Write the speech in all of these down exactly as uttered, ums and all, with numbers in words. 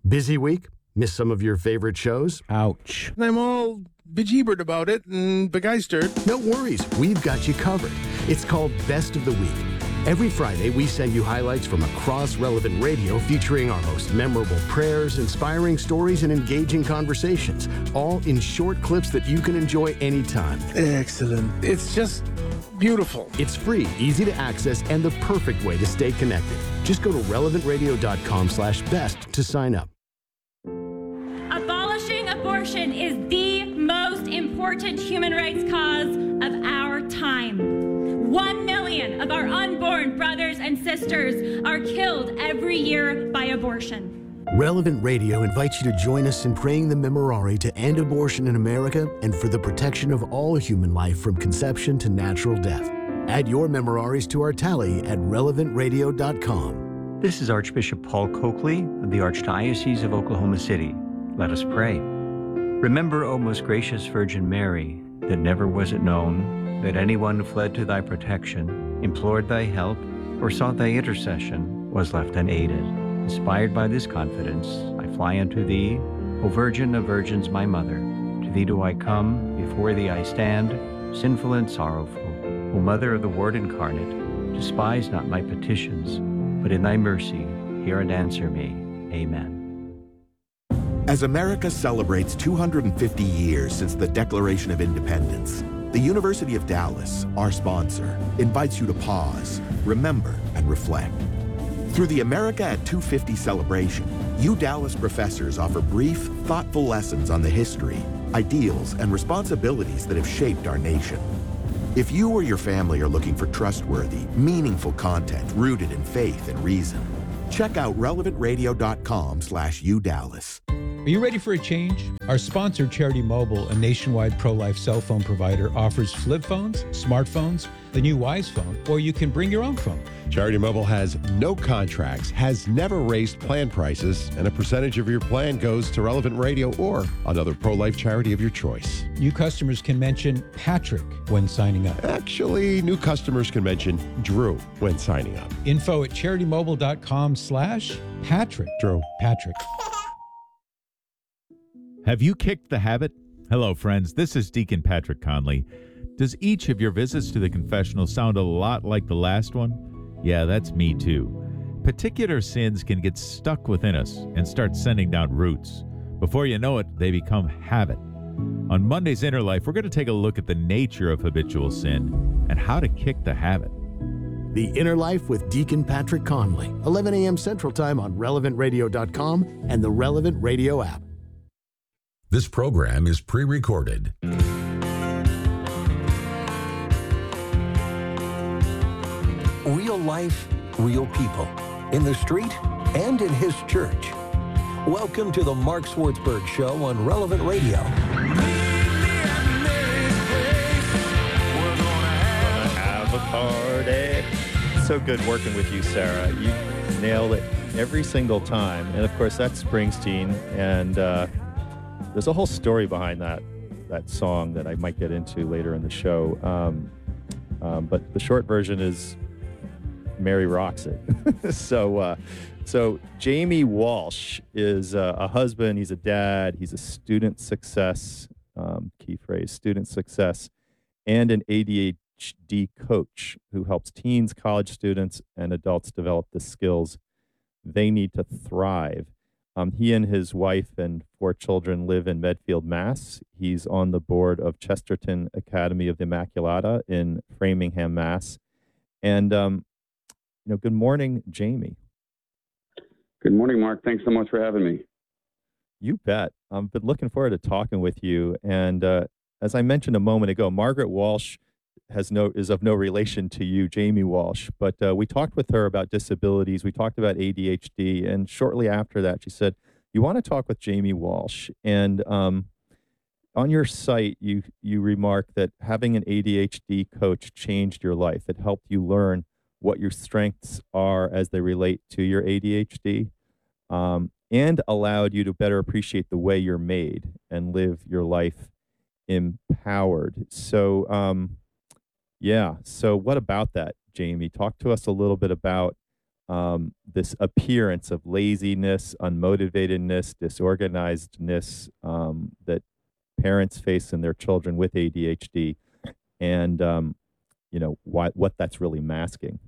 Busy week? Miss some of your favorite shows? Ouch. I'm all bejeebered about it and begeistered. No worries, we've got you covered. It's called Best of the Week. Every Friday, we send you highlights from across Relevant Radio featuring our most memorable prayers, inspiring stories, and engaging conversations, all in short clips that you can enjoy anytime. Excellent. It's just beautiful. It's free, easy to access, and the perfect way to stay connected. Just go to relevant radio dot com slash best to sign up. Abolishing abortion is the most important human rights cause of our time. One million of our unborn brothers and sisters are killed every year by abortion. Relevant Radio invites you to join us in praying the Memorare to end abortion in America and for the protection of all human life from conception to natural death. Add your Memoraries to our tally at relevant radio dot com. This is Archbishop Paul Coakley of the Archdiocese of Oklahoma City. Let us pray. Remember, O most gracious Virgin Mary, that never was it known that anyone who fled to thy protection, implored thy help, or sought thy intercession was left unaided. Inspired by this confidence, I fly unto thee, O Virgin of Virgins, my Mother. To thee do I come, before thee I stand, sinful and sorrowful. O Mother of the Word incarnate, despise not my petitions, but in thy mercy hear and answer me. Amen. As America celebrates two hundred fifty years since the Declaration of Independence, the University of Dallas, our sponsor, invites you to pause, remember, and reflect. Through the America at two fifty celebration, U Dallas professors offer brief, thoughtful lessons on the history, ideals, and responsibilities that have shaped our nation. If you or your family are looking for trustworthy, meaningful content rooted in faith and reason, check out relevant radio dot com slash U Dallas. Are you ready for a change? Our sponsor, Charity Mobile, a nationwide pro-life cell phone provider, offers flip phones, smartphones, the new Wise phone, or you can bring your own phone. Charity Mobile has no contracts, has never raised plan prices, and a percentage of your plan goes to Relevant Radio or another pro-life charity of your choice. New customers can mention Patrick when signing up. Actually, new customers can mention Drew when signing up. Info at charity mobile dot com slash Patrick. Drew. Patrick. Have you kicked the habit? Hello, friends. This is Deacon Patrick Conley. Does each of your visits to the confessional sound a lot like the last one? Yeah, that's me too. Particular sins can get stuck within us and start sending down roots. Before you know it, they become habit. On Monday's Inner Life, we're going to take a look at the nature of habitual sin and how to kick the habit. The Inner Life with Deacon Patrick Conley, eleven a.m. Central Time on relevant radio dot com and the Relevant Radio app. This program is pre-recorded. Real life, real people, in the street and in his church. Welcome to the Mark Swartzberg Show on Relevant Radio. Have a party. So good working with you, Sarah. You nailed it every single time. And of course, that's Springsteen. And uh, there's a whole story behind that that song that I might get into later in the show. Um, um, but the short version is Mary rocks it. so, uh, so Jamie Walsh is uh, a husband. He's a dad. He's a student success, um, key phrase, student success, and an A D H D coach who helps teens, college students, and adults develop the skills they need to thrive. Um, he and his wife and four children live in Medfield, Mass. He's on the board of Chesterton Academy of the Immaculata in Framingham, Mass. And, um, you know, good morning, Jamie. Good morning, Mark. Thanks so much for having me. You bet. I've been looking forward to talking with you. And uh, as I mentioned a moment ago, Margaret Walsh has no is of no relation to you, Jamie Walsh. But uh, we talked with her about disabilities. We talked about A D H D. And shortly after that, she said, you want to talk with Jamie Walsh. And um, on your site, you, you remarked that having an A D H D coach changed your life. It helped you learn what your strengths are as they relate to your A D H D, um, and allowed you to better appreciate the way you're made and live your life empowered. So, um, yeah. So what about that, Jamie? Talk to us a little bit about um, this appearance of laziness, unmotivatedness, disorganizedness um, that parents face in their children with A D H D, and um, you know why, what that's really masking.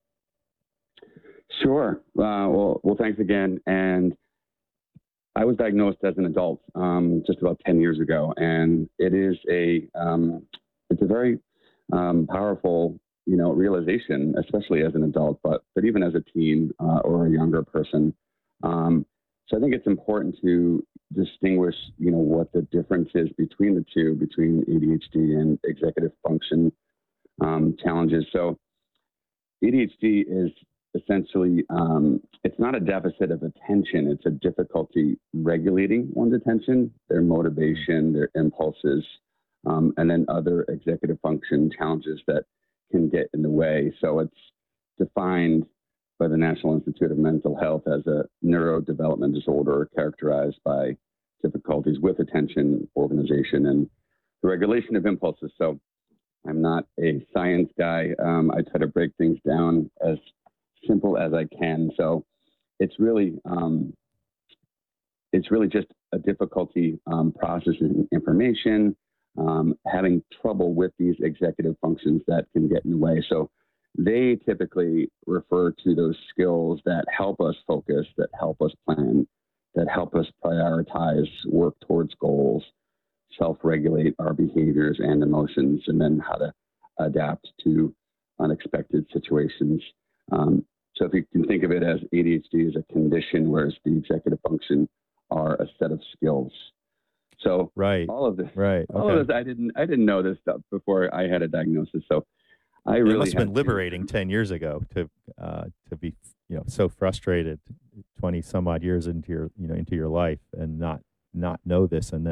Sure. Uh, well, well, thanks again. And I was diagnosed as an adult um, just about ten years ago, and it is a um, it's a very um, powerful, you know, realization, especially as an adult, but but even as a teen uh, or a younger person. Um, so I think it's important to distinguish, you know, what the difference is between the two, between A D H D and executive function um, challenges. So A D H D is essentially, um, it's not a deficit of attention, it's a difficulty regulating one's attention, their motivation, their impulses, um, and then other executive function challenges that can get in the way. So it's defined by the National Institute of Mental Health as a neurodevelopment disorder characterized by difficulties with attention, organization, and the regulation of impulses. So I'm not a science guy. Um, I try to break things down as simple as I can. So it's really um, it's really just a difficulty um, processing information, um, having trouble with these executive functions that can get in the way. So they typically refer to those skills that help us focus, that help us plan, that help us prioritize, work towards goals, self-regulate our behaviors and emotions, and then how to adapt to unexpected situations. Um, so if you can think of it as A D H D as a condition, whereas the executive function are a set of skills. So right, all of this, right, all okay. of this, I didn't, I didn't know this stuff before I had a diagnosis. So I really it must have been had liberating to, ten years ago to uh, to be, you know, so frustrated twenty some odd years into your, you know, into your life and not not know this, and then